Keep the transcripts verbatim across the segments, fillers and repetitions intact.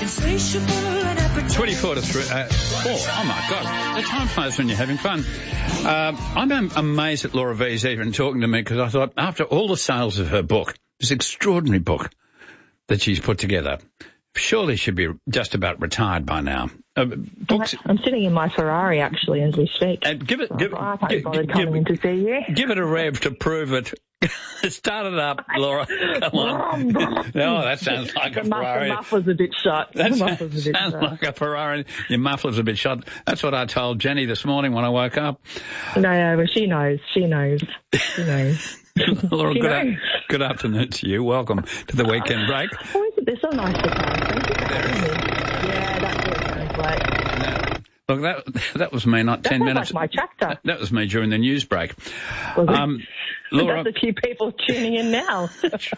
twenty-four to three. Uh, four. Oh, my God. The time flies when you're having fun. Um, I'm am- amazed at Laura V's even talking to me because I thought after all the sales of her book, this extraordinary book that she's put together, surely she'd be just about retired by now. Uh, books, I'm sitting in my Ferrari, actually, as we speak. And give it, so give, I can't be give, bothered give, coming in to see you. Give it a rev to prove it. Start it up, Laura. Come on. No, that sounds like the a Ferrari. The muffler's a bit shut. That the sounds, a bit sounds shut. like a Ferrari. Your muffler's a bit shut. That's what I told Jenny this morning when I woke up. No, no, but she knows. She knows. She knows. Laura, she good, knows. A- good afternoon to you. Welcome to the weekend break. Oh, isn't this so nice to come? Thank you for having me. Yeah, that's what it sounds like. No. Look, that that was me, not that ten minutes. Like my tractor. That was me during the news break. Was um, it? Laura, that's a few people tuning in now.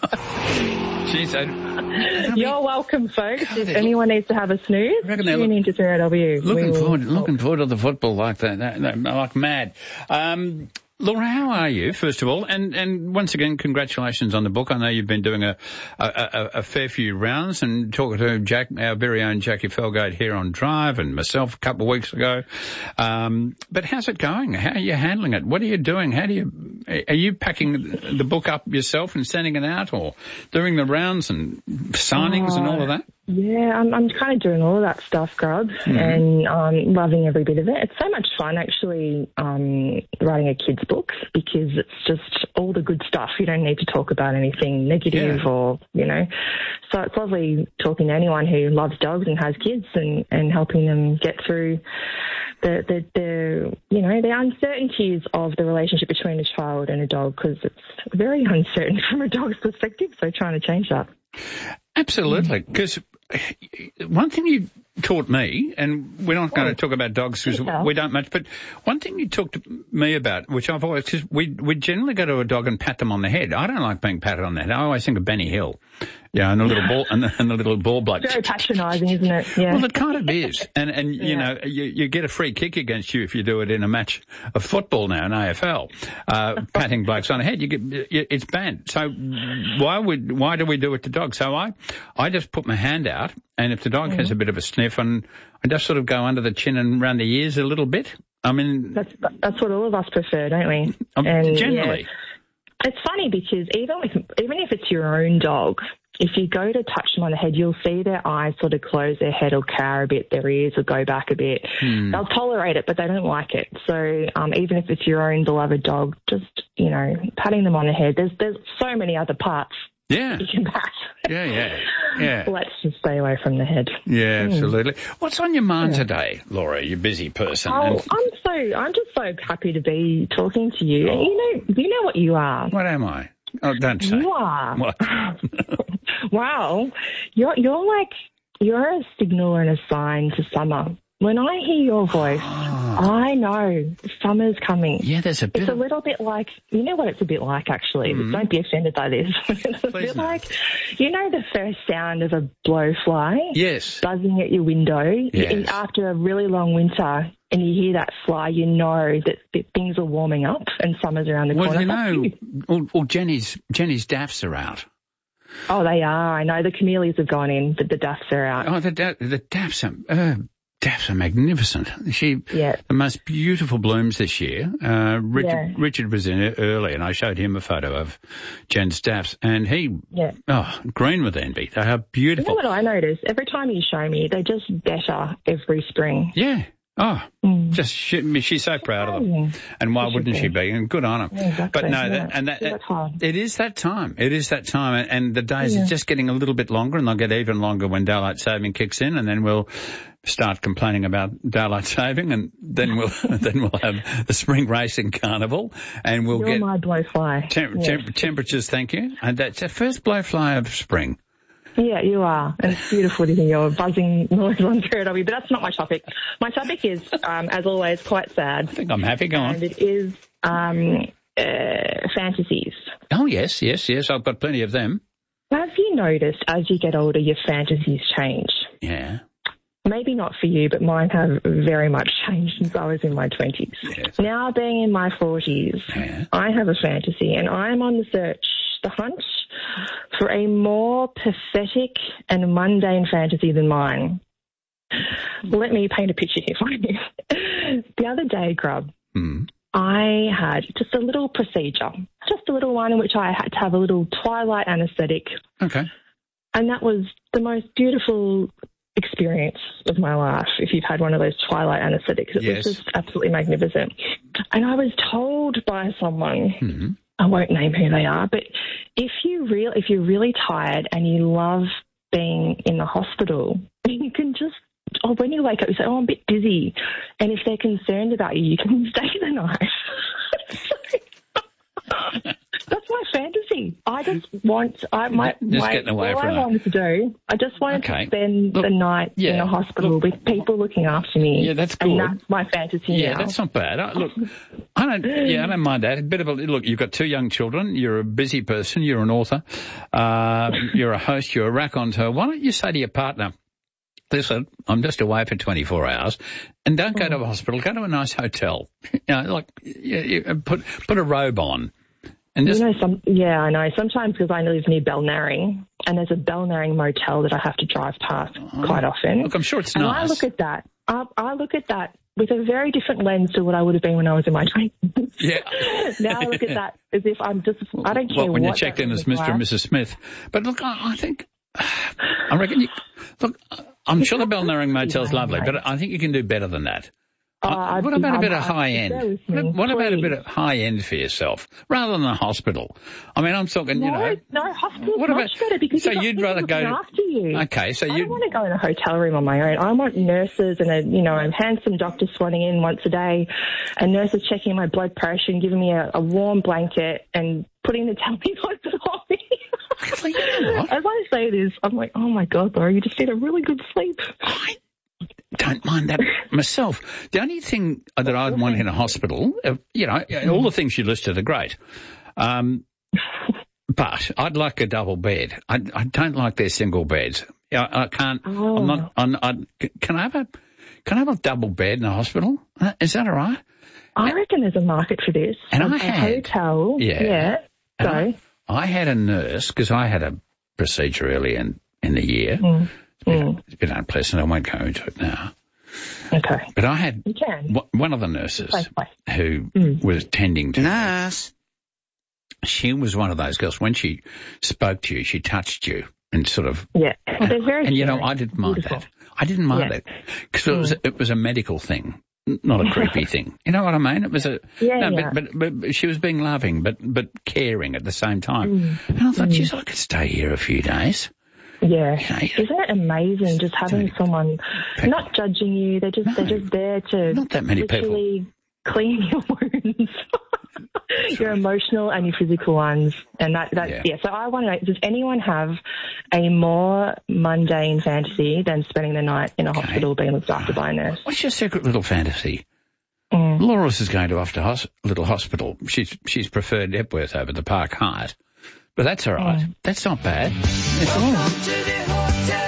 She's a, You're welcome, folks. God, if anyone needs to have a snooze, tune in to three R W. Looking forward, looking forward to the football like that, that, that like mad. Um, Laura, how are you, first of all? And and once again, congratulations on the book. I know you've been doing a a, a, a fair few rounds and talking to Jack, our very own Jackie Felgate here on Drive and myself a couple of weeks ago. Um, but how's it going? How are you handling it? What are you doing? How do you, are you packing the book up yourself and sending it out or doing the rounds and signings uh, and all of that? Yeah, I'm, I'm kind of doing all of that stuff, Grub, mm-hmm. and um, loving every bit of it. It's so much fun, actually, um, writing a kid's book because it's just all the good stuff. You don't need to talk about anything negative yeah. or, you know. So it's lovely talking to anyone who loves dogs and has kids and, and helping them get through the, the, the, you know, the uncertainties of the relationship between a child and a dog because it's very uncertain from a dog's perspective, so trying to change that. Absolutely, because one thing you taught me, and we're not going to talk about dogs because we don't much, but one thing you talked to me about, which I've always, because we, we generally go to a dog and pat them on the head. I don't like being patted on the head. I always think of Benny Hill. Yeah, and a little ball, and the, and the little ball bloke. Very patronising, isn't it? Yeah. Well, it kind of is, and and yeah. you know, you, you get a free kick against you if you do it in a match of football now in A F L, uh, patting blokes on the head. You get it's banned. So why would why do we do it to dogs? So I I just put my hand out, and if the dog mm. has a bit of a sniff, and I just sort of go under the chin and around the ears a little bit. I mean, that's that's what all of us prefer, don't we? Um, and, generally. Yeah. It's funny because even if, even if it's your own dog, if you go to touch them on the head, you'll see their eyes sort of close, their head will cower a bit, their ears will go back a bit. Hmm. They'll tolerate it, but they don't like it. So um, even if it's your own beloved dog, just, you know, patting them on the head. There's there's so many other parts yeah. you can pat. Yeah, yeah, yeah. Let's just stay away from the head. Yeah, absolutely. Mm. What's on your mind yeah. today, Laura? You busy person. Oh, and... I'm so I'm just so happy to be talking to you. Oh. You know, you know what you are. What am I? Oh, don't say. You are. What? Wow, you're you're like you're a signal and a sign to summer. When I hear your voice, oh. I know summer's coming. Yeah, there's a bit. It's of... a little bit like, you know what it's a bit like actually. Mm. Don't be offended by this. It's a Please bit no. like, you know, the first sound of a blowfly. Yes. Buzzing at your window. Yes. After a really long winter, and you hear that fly, you know that, that things are warming up and summer's around the well, corner. Well, you know, all, all Jenny's Jenny's daffs are out. Oh, they are. I know the camellias have gone in, but the daffs are out. Oh, the da- the daffs are. Uh, Daffs are magnificent. She, yeah. the most beautiful blooms this year. Uh, Richard, yeah. Richard was in it early, and I showed him a photo of Jen's daffs, and he, yeah. oh, green with envy. They are beautiful. You know what I notice? Every time you show me, they're just better every spring. Yeah. Oh, mm. just she, she's so proud of them, and why wouldn't she be? And good on her. Yeah, exactly. But no, yeah. that, and that, yeah, that it is that time. It is that time, and, and the days yeah. are just getting a little bit longer, and they'll get even longer when daylight saving kicks in, and then we'll start complaining about daylight saving, and then we'll then we'll have the spring racing carnival, and we'll You're get my blowfly. Tem- yes. tem- temperatures. Thank you, and that's the first blowfly of spring. Yeah, you are. And it's beautiful to hear your buzzing noise on T R W, but that's not my topic. My topic is, um, as always, quite sad. I think I'm happy. Go on. And it is um, uh, fantasies. Oh, yes, yes, yes. I've got plenty of them. Have you noticed as you get older, your fantasies change? Yeah. Maybe not for you, but mine have very much changed since I was in my twenties. Yes. Now being in my forties, yeah. I have a fantasy and I am on the search, the hunt for a more pathetic and mundane fantasy than mine. Let me paint a picture here for you. The other day, Grub, Mm. I had just a little procedure, just a little one in which I had to have a little twilight anaesthetic. Okay. And that was the most beautiful experience of my life, if you've had one of those twilight anaesthetics. It Yes. was just absolutely magnificent. And I was told by someone, Mm-hmm. I won't name who they are, but if, you real, if you're really tired and you love being in the hospital, you can just, or when you wake up, you say, oh, I'm a bit dizzy. And if they're concerned about you, you can stay the night. That's my fantasy. I just want, I my, Just my getting away all from I it. wanted to do, I just wanted Okay. to spend Look, the night yeah, in a hospital look, with people looking after me. Yeah, that's And good. that's my fantasy Yeah, now. that's not bad. I, look, I don't. Yeah, I don't mind that. A bit of a look. You've got two young children. You're a busy person. You're an author. Uh, you're a host. You're a raconteur. Why don't you say to your partner, listen, I'm just away for twenty-four hours, and don't go to a hospital. Go to a nice hotel. You know, like you, you put put a robe on, and just You know, some yeah, I know. Sometimes because I live near Balnarring, and there's a Balnarring motel that I have to drive past quite often. look. I'm sure it's and nice. I look at that. I, I look at that with a very different lens to what I would have been when I was in my twenties. Yeah. Now I look at that as if I'm just. I don't care Well, when what you checked that in as was Mister and like. Missus Smith. But look, I, I think, I reckon you, look, I'm sure the Balnarring Motel's lovely, but I think you can do better than that. Oh, Uh, I'd what be- about a bit I'm- of high bear end? with me, What, what about a please. bit of high end for yourself, rather than a hospital? I mean, I'm talking, you No, know. no, hospital's What much about- better because so you've got you'd people rather go looking to- after you. Okay, so I you. don't want to go in a hotel room on my own. I want nurses and a, you know, a handsome doctor swanning in once a day, and nurses checking my blood pressure and giving me a, a warm blanket and putting the television on me. Actually, you know what? As I say this, I'm like, oh my God, Laura, you just need a really good sleep. I don't mind that myself. The only thing that I'd want in a hospital, uh, you know, all the things you listed are great. Um, but I'd like a double bed. I, I don't like their single beds. I, I can't, Oh. I'm not, I'm, I, can I have a, can I have a double bed in a hospital? Uh, Is that all right? I reckon there's a market for this. And Um, I a had- hotel. yeah. Yeah. And So. I, I had a nurse, because I had a procedure early in, in the year. Mm, It's, been, mm, it's been unpleasant. I won't go into it now. okay. But I had You can. one- one of the nurses Safe place. who Mm. was tending to me. Nurse. She was one of those girls, when she spoke to you, she touched you and sort of, Yeah. Well, they're very and you know, scary. I didn't mind Beautiful. that. I didn't mind Yeah. that because it was, it was a medical thing, n- not a creepy thing. You know what I mean? It was a, Yeah, no, yeah. But, but, but she was being loving, but, but caring at the same time. Mm. And I thought, geez, I could stay here a few days. Yeah. You know, you- Isn't it amazing just having someone People. not judging you? They're just No. they're just there to Not that many people. literally clean your wounds. Your emotional and your physical ones. And that that Yeah. yeah. So I want to know, does anyone have a more mundane fantasy than spending the night in a Okay. hospital being looked after by a nurse? What's your secret little fantasy? Mm. Laura's is going to off to hos- little hospital. She's she's preferred Epworth over the Park Hyatt, but that's all right. Mm. That's not bad. It's all right.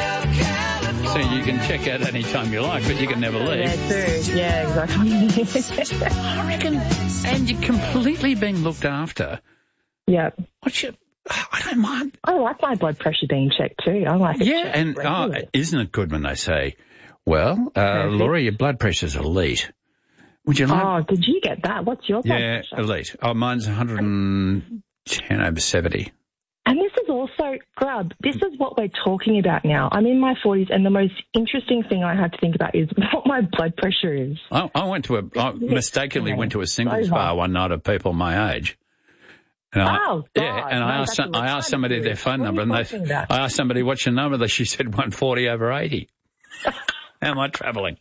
So you can check out any time you like, but you can never leave. Yeah, too. Yeah, exactly. I reckon, and you're completely being looked after. Yeah. What's your? I don't mind. I like my blood pressure being checked too. I like it. Yeah, checked and oh, regularly. isn't it good when they say, "Well, uh, Laura, your blood pressure's elite." Would you like? Oh, did you get that? What's your blood yeah, pressure? elite. Oh, mine's one hundred ten over seventy. And this is also, Grub, this is what we're talking about now. I'm in my forties, and the most interesting thing I have to think about is what my blood pressure is. I, I went to a, I mistakenly went to a singles So bar hot. one night of people my age. And I, Oh, yeah, God. and I No, asked, that's some, a I asked lot somebody of their food. phone What are number, you and talking they, about? I asked somebody what's your number, they she said one forty over eighty. How am I travelling?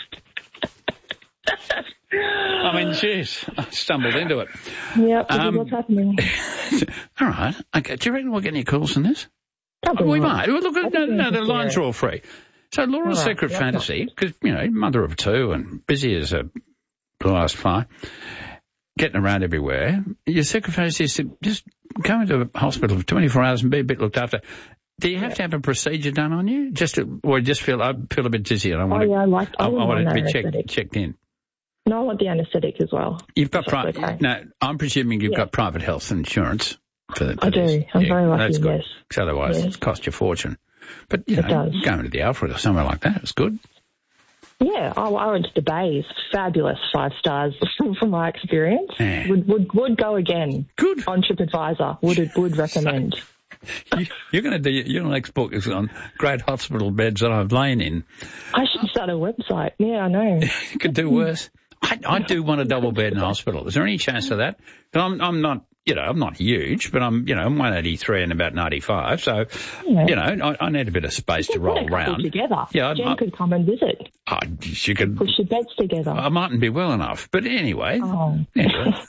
I mean, jeez, I stumbled into it. Yep, this Um, is what's happening. All right, okay. Do you reckon we'll get any calls on this? Probably We not. might. Well, look, I no, think we no, can the do lines it. are all free. So Laura's All right, secret that's fantasy, because, you know, mother of two and busy as a glass fire, getting around everywhere. Your secret fantasy is to just go into a hospital for twenty-four hours and be a bit looked after. Do you have to have a procedure done on you? Just to, or just feel, I feel a bit dizzy and I want Oh, to, yeah, I like I, I, I wouldn't want it want to be checked, anaesthetic. checked in. No, I want the anaesthetic as well. You've got That's private, okay. no, I'm presuming you've Yeah. got private health insurance. For the, for I do. this. I'm yeah, very lucky, that's good. yes. Because otherwise yes. it costs you a fortune. But, you it know, does. going to the Alfred or somewhere like that is good. Yeah, I, I went to the Bays. Fabulous, five stars from my experience. Yeah. Would would would go again. Good. On TripAdvisor. Would would recommend. you, you're going to do your next book is on great hospital beds that I've lain in. I should start a website. Yeah, I know. You could do worse. I, I do want a double bed in hospital. Is there any chance of that? I'm, I'm not, you know, I'm not huge, but I'm, you know, I'm one eighty-three and about ninety-five. So, yeah. you know, I, I need a bit of space to roll around. Together. Yeah, Jen I, could come and visit. I, she could push your beds together. I mightn't be well enough, but anyway. Oh. Yeah.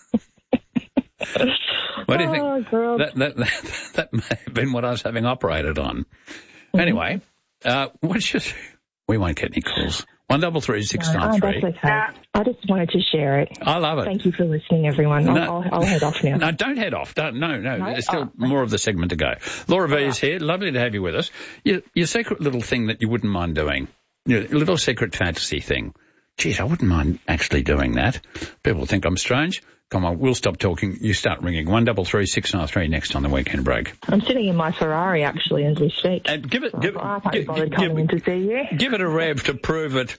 What do you think? Oh, girl. That, that, that, that may have been what I was having operated on. Mm-hmm. Anyway, uh, what's your, we won't get any calls. One double three six no, nine oh, three. That's okay. I just wanted to share it. I love it. Thank you for listening, everyone. I'll, No, I'll, I'll head off now. No, don't head off. Don't, no, no, no. There's still oh. more of the segment to go. Laura V is here. Lovely to have you with us. Your, your secret little thing that you wouldn't mind doing, your little secret fantasy thing. Geez, I wouldn't mind actually doing that. People think I'm strange. Come on, we'll stop talking. You start ringing. One double three six nine three next on the weekend break. I'm sitting in my Ferrari actually as we speak. And give it, give, oh, I can't give, bother give, coming give, in to see you. Give it a rev to prove it.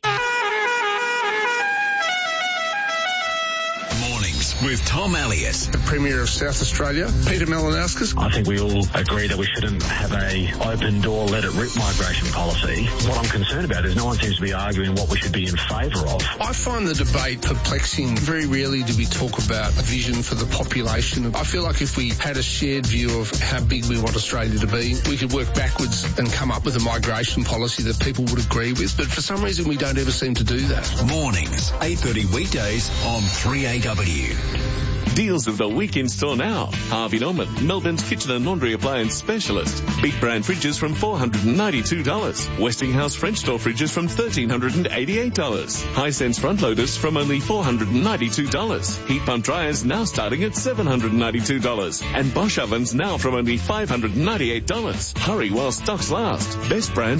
With Tom Elliott, the Premier of South Australia, Peter Malinauskas. I think we all agree that we shouldn't have a open door, let it rip migration policy. What I'm concerned about is no one seems to be arguing what we should be in favour of. I find the debate perplexing. Very rarely do we talk about a vision for the population. I feel like if we had a shared view of how big we want Australia to be, we could work backwards and come up with a migration policy that people would agree with. But for some reason, we don't ever seem to do that. Mornings, eight thirty weekdays on three A W. Deals of the week in store now. Harvey Norman, Melbourne's kitchen and laundry appliance specialist. Big brand fridges from four hundred ninety-two dollars. Westinghouse French door fridges from one thousand three hundred eighty-eight dollars. Hisense front loaders from only four hundred ninety-two dollars. Heat pump dryers now starting at seven hundred ninety-two dollars. And Bosch ovens now from only five hundred ninety-eight dollars. Hurry while stocks last. Best brand